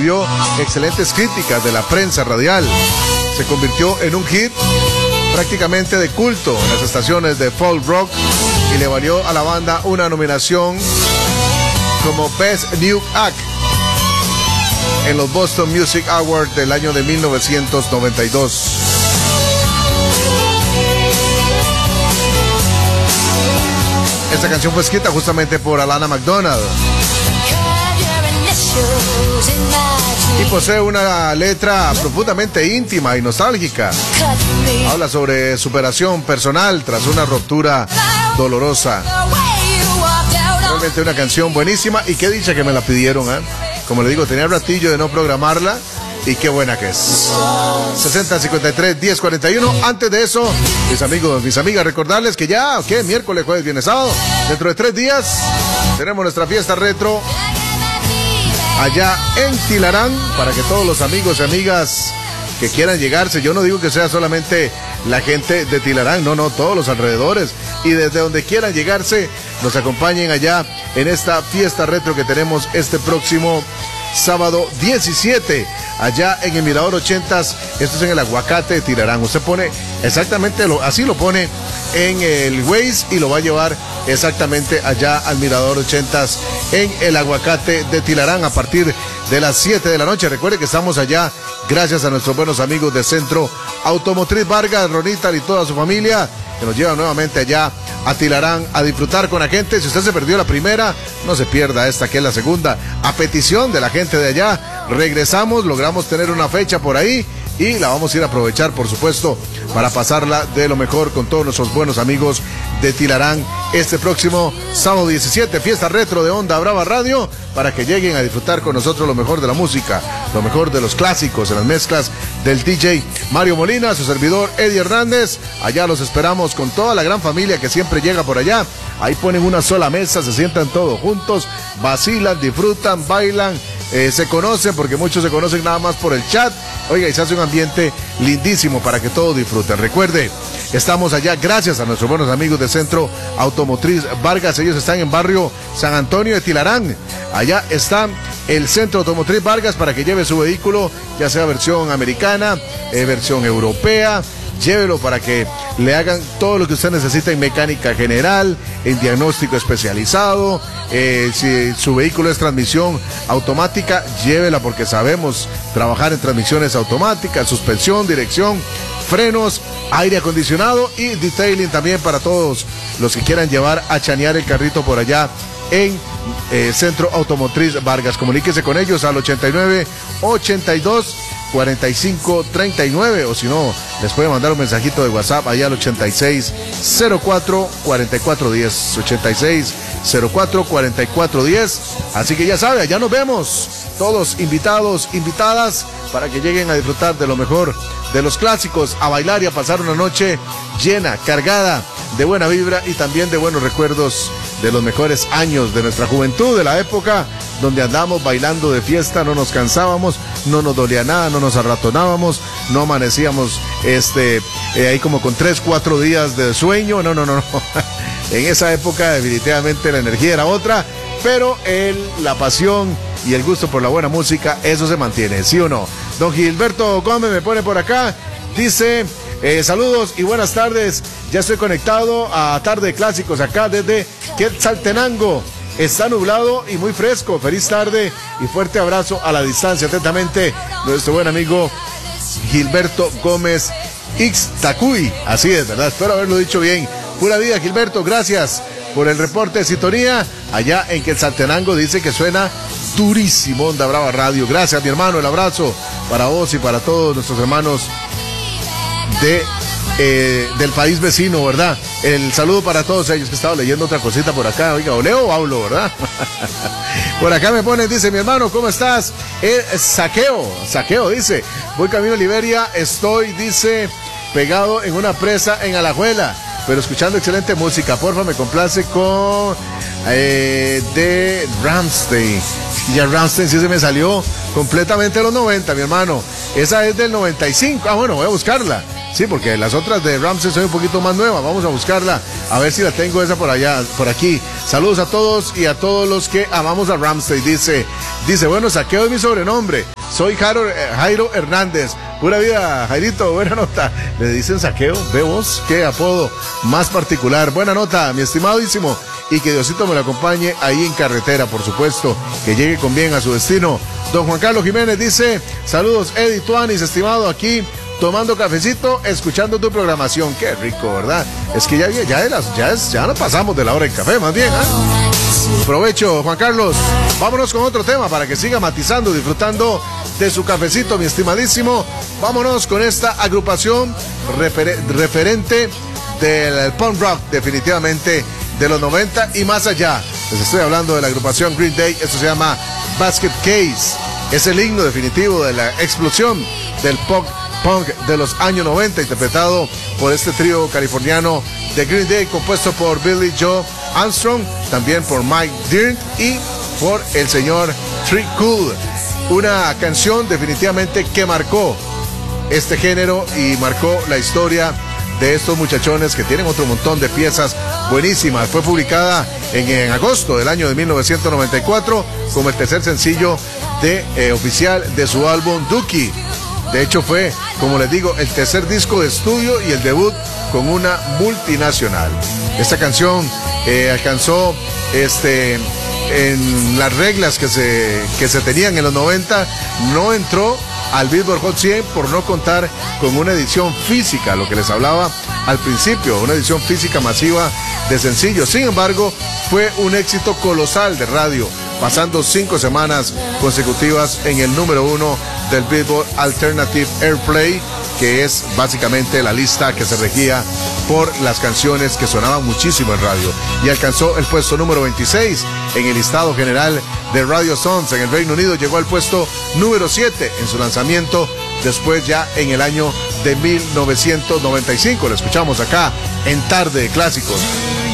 recibió excelentes críticas de la prensa radial. Se convirtió en un hit prácticamente de culto en las estaciones de folk rock y le valió a la banda una nominación como Best New Act en los Boston Music Awards del año de 1992. Esta canción fue escrita justamente por Alana McDonald y posee una letra profundamente íntima y nostálgica. Habla sobre superación personal tras una ruptura dolorosa. Realmente una canción buenísima y qué dicha que me la pidieron, ¿eh? Como le digo, tenía ratillo de no programarla y qué buena que es. 6053-1041. Antes de eso, mis amigos, mis amigas, recordarles que ya, miércoles, jueves, viernes, sábado, dentro de 3 días, tenemos nuestra fiesta retro allá en Tilarán, para que todos los amigos y amigas que quieran llegarse, yo no digo que sea solamente la gente de Tilarán, no, todos los alrededores, y desde donde quieran llegarse, nos acompañen allá en esta fiesta retro que tenemos este próximo sábado 17, allá en el Mirador 80s, esto es en el Aguacate de Tilarán. Usted pone exactamente, así lo pone en el Waze y lo va a llevar exactamente allá al Mirador 80s en el Aguacate de Tilarán a partir de las 7 de la noche. Recuerde que estamos allá gracias a nuestros buenos amigos de Centro Automotriz Vargas, Ronita y toda su familia, que nos llevan nuevamente allá a Tilarán a disfrutar con la gente. Si usted se perdió la primera, no se pierda esta que es la segunda. A petición de la gente de allá, regresamos, logramos tener una fecha por ahí y la vamos a ir a aprovechar, por supuesto, para pasarla de lo mejor con todos nuestros buenos amigos de Tilarán este próximo sábado 17, fiesta retro de Onda Brava Radio, para que lleguen a disfrutar con nosotros lo mejor de la música, lo mejor de los clásicos en las mezclas del DJ Mario Molina, su servidor Eddie Hernández. Allá los esperamos con toda la gran familia que siempre llega por allá. Ahí ponen una sola mesa, se sientan todos juntos, vacilan, disfrutan, bailan, se conocen, porque muchos se conocen nada más por el chat. Oiga, y se hace un ambiente lindísimo para que todos disfruten. Recuerde, estamos allá gracias a nuestros buenos amigos de Centro Automotriz Vargas. Ellos están en barrio San Antonio de Tilarán. Allá está el Centro Automotriz Vargas para que lleve su vehículo, ya sea versión americana, versión europea. Llévelo para que le hagan todo lo que usted necesita en mecánica general, en diagnóstico especializado. Si su vehículo es transmisión automática, llévela, porque sabemos trabajar en transmisiones automáticas, suspensión, dirección, frenos, aire acondicionado y detailing también para todos los que quieran llevar a chanear el carrito por allá en Centro Automotriz Vargas. Comuníquese con ellos al 89-82-45-39, o si no, les puede mandar un mensajito de WhatsApp allá al 86-04-4410, 86-04-4410. Así que ya sabe, allá nos vemos, todos invitados, invitadas, para que lleguen a disfrutar de lo mejor de los clásicos, a bailar y a pasar una noche llena, cargada de buena vibra y también de buenos recuerdos de los mejores años de nuestra juventud, de la época donde andamos bailando de fiesta, no nos cansábamos, no nos dolía nada, no nos arratonábamos, no amanecíamos ahí como con 3-4 días de sueño, no. En esa época definitivamente la energía era otra, pero la pasión y el gusto por la buena música, eso se mantiene, ¿sí o no? Don Gilberto Gómez me pone por acá, dice: saludos y buenas tardes, ya estoy conectado a Tarde de Clásicos acá desde Quetzaltenango. Está nublado y muy fresco. Feliz tarde y fuerte abrazo a la distancia. Atentamente, nuestro buen amigo Gilberto Gómez Ixtacuy. Así es, ¿verdad? Espero haberlo dicho bien. Pura vida, Gilberto. Gracias por el reporte de sintonía. Allá en Quetzaltenango dice que suena durísimo Onda Brava Radio. Gracias, mi hermano. El abrazo para vos y para todos nuestros hermanos del país vecino, ¿verdad? El saludo para todos ellos, que estaba leyendo otra cosita por acá. Oiga, ¿o leo o hablo, verdad? Por acá me ponen, dice: mi hermano, ¿cómo estás? Saqueo, dice: voy camino a Liberia, estoy, dice, pegado en una presa en Alajuela, pero escuchando excelente música. Porfa, me complace con de Rammstein. Ya Rammstein sí se me salió completamente de los 90, mi hermano. Esa es del 95. Ah, bueno, voy a buscarla. Sí, porque las otras de Rammstein son un poquito más nuevas. Vamos a buscarla, a ver si la tengo esa por allá, por aquí. Saludos a todos y a todos los que amamos a Rammstein. Dice, bueno, Saqueo es mi sobrenombre. Soy Jairo Hernández. Pura vida, Jairito, buena nota. Le dicen saqueo, ve vos, qué apodo más particular. Buena nota, mi estimadísimo. Y que Diosito me lo acompañe ahí en carretera, por supuesto. Que llegue con bien a su destino. Don Juan Carlos Jiménez dice, saludos, Eddie Tuanis, estimado, aquí tomando cafecito, escuchando tu programación. Qué rico, ¿verdad? Es que ya no pasamos de la hora del café, más bien, ¿eh? Provecho, Juan Carlos. Vámonos con otro tema para que siga matizando, disfrutando de su cafecito, mi estimadísimo. Vámonos con esta agrupación referente del punk rock, definitivamente de los 90 y más allá. Les estoy hablando de la agrupación Green Day. Esto se llama Basket Case. Es el himno definitivo de la explosión del punk de los años 90, interpretado por este trío californiano de Green Day, compuesto por Billy Joe Armstrong, también por Mike Dirnt y por el señor Tree Cool. Una canción definitivamente que marcó este género y marcó la historia de estos muchachones que tienen otro montón de piezas buenísimas. Fue publicada en agosto del año de 1994 como el tercer sencillo oficial de su álbum Dookie. De hecho fue, como les digo, el tercer disco de estudio y el debut con una multinacional. Esta canción alcanzó en las reglas que se tenían en los 90, no entró al Billboard Hot 100 por no contar con una edición física, lo que les hablaba al principio, una edición física masiva de sencillos. Sin embargo, fue un éxito colosal de radio, pasando 5 semanas consecutivas en el número 1 del Billboard Alternative Airplay, que es básicamente la lista que se regía por las canciones que sonaban muchísimo en radio, y alcanzó el puesto número 26 en el listado general de Radio Songs. En el Reino Unido llegó al puesto número 7 en su lanzamiento, después ya en el año de 1995. Lo escuchamos acá en Tarde de Clásicos.